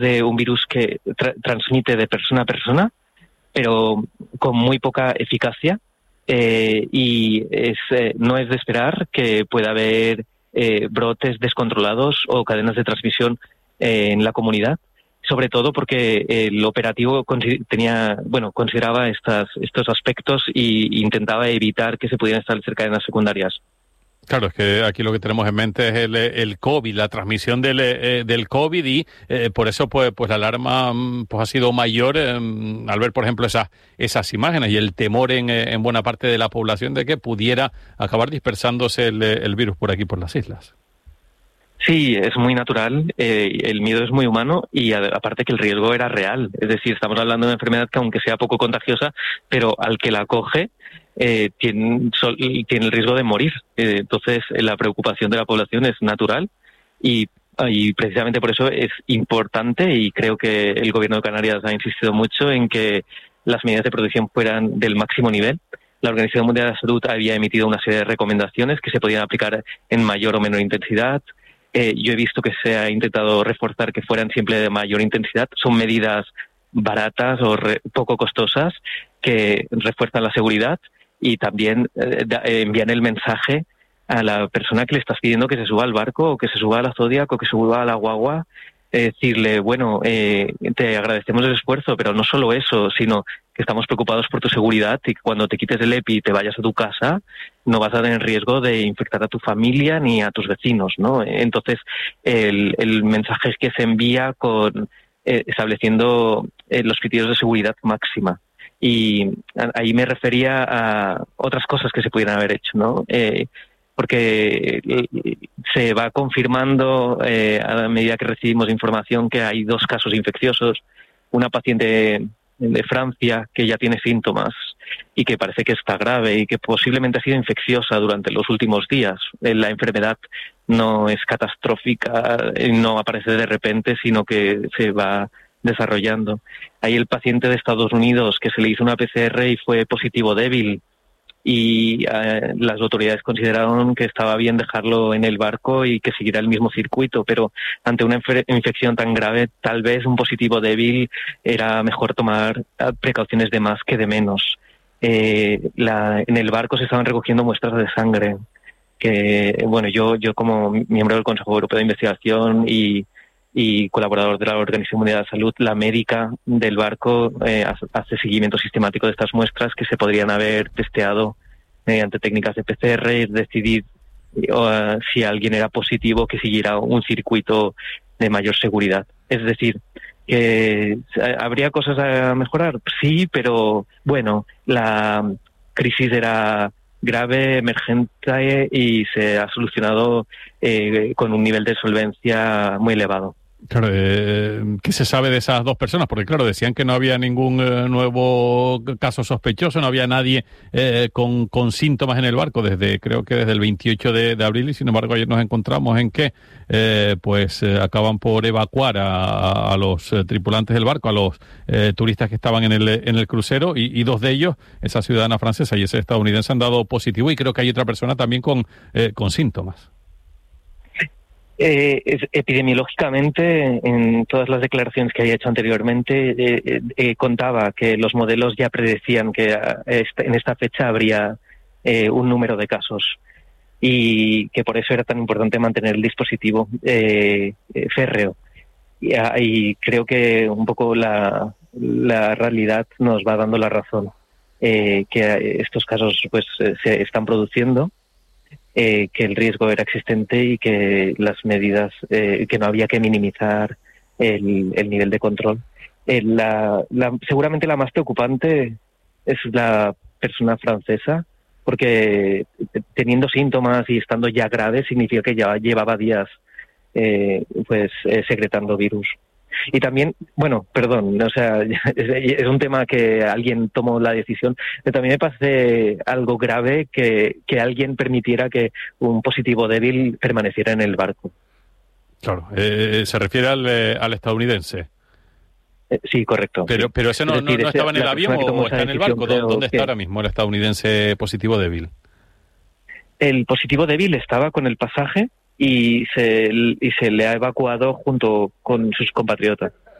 de un virus que transmite de persona a persona, pero con muy poca eficacia, y no es de esperar que pueda haber brotes descontrolados o cadenas de transmisión en la comunidad, sobre todo porque el operativo consideraba estos aspectos y intentaba evitar que se pudieran establecer cadenas secundarias. Claro, es que aquí lo que tenemos en mente es el COVID, la transmisión del COVID, y por eso pues la alarma pues ha sido mayor al ver, por ejemplo, esas imágenes, y el temor en buena parte de la población de que pudiera acabar dispersándose el virus por aquí, por las islas. Sí, es muy natural, el miedo es muy humano, y aparte que el riesgo era real. Es decir, estamos hablando de una enfermedad que, aunque sea poco contagiosa, pero al que la coge tiene el riesgo de morir. Entonces, la preocupación de la población es natural, y precisamente por eso es importante, y creo que el Gobierno de Canarias ha insistido mucho en que las medidas de protección fueran del máximo nivel. La Organización Mundial de la Salud había emitido una serie de recomendaciones que se podían aplicar en mayor o menor intensidad. Yo he visto que se ha intentado reforzar que fueran siempre de mayor intensidad. Son medidas baratas o poco costosas que refuerzan la seguridad, y también envían el mensaje a la persona que le estás pidiendo que se suba al barco, o que se suba a la Zodiac, o que se suba a la guagua. Decirle, bueno, te agradecemos el esfuerzo, pero no solo eso, sino que estamos preocupados por tu seguridad, y que cuando te quites el EPI y te vayas a tu casa no vas a tener riesgo de infectar a tu familia ni a tus vecinos, ¿no? Entonces, el mensaje es que se envía estableciendo los criterios de seguridad máxima. Y ahí me refería a otras cosas que se pudieran haber hecho, ¿no? Porque se va confirmando a medida que recibimos información que hay 2 casos infecciosos. Una paciente de Francia que ya tiene síntomas y que parece que está grave y que posiblemente ha sido infecciosa durante los últimos días. La enfermedad no es catastrófica, no aparece de repente, sino que se va desarrollando. Hay el paciente de Estados Unidos que se le hizo una PCR y fue positivo débil, y las autoridades consideraron que estaba bien dejarlo en el barco y que siguiera el mismo circuito, pero ante una infección tan grave, tal vez un positivo débil era mejor tomar precauciones de más que de menos. En el barco se estaban recogiendo muestras de sangre, que bueno, yo como miembro del Consejo Europeo de Investigación y colaborador de la Organización Mundial de la Salud, la médica del barco hace seguimiento sistemático de estas muestras que se podrían haber testeado mediante técnicas de PCR, y decidir si alguien era positivo, que siguiera un circuito de mayor seguridad. Es decir, que ¿habría cosas a mejorar? Sí, pero bueno, la crisis era grave, emergente, y se ha solucionado con un nivel de solvencia muy elevado. Claro, ¿qué se sabe de esas 2 personas? Porque claro, decían que no había ningún nuevo caso sospechoso, no había nadie con síntomas en el barco creo que desde el 28 de abril, y sin embargo ayer nos encontramos en que acaban por evacuar a los tripulantes del barco, a los turistas que estaban en el crucero, y 2 de ellos, esa ciudadana francesa y ese estadounidense, han dado positivo, y creo que hay otra persona también con síntomas. Epidemiológicamente, en todas las declaraciones que había hecho anteriormente, contaba que los modelos ya predecían que en esta fecha habría un número de casos, y que por eso era tan importante mantener el dispositivo férreo. Y creo que un poco la realidad nos va dando la razón, que estos casos se están produciendo, que el riesgo era existente, y que las medidas, que no había que minimizar el nivel de control. Seguramente la más preocupante es la persona francesa, porque teniendo síntomas y estando ya grave significa que ya llevaba días secretando virus. Y también, es un tema que alguien tomó la decisión, pero también me parece algo grave que alguien permitiera que un positivo débil permaneciera en el barco. Claro, se refiere al estadounidense. Sí, correcto. Pero ese no estaba en el avión, o está en el barco. ¿Dónde está ahora mismo el estadounidense positivo débil? El positivo débil estaba con el pasaje, y se le ha evacuado junto con sus compatriotas.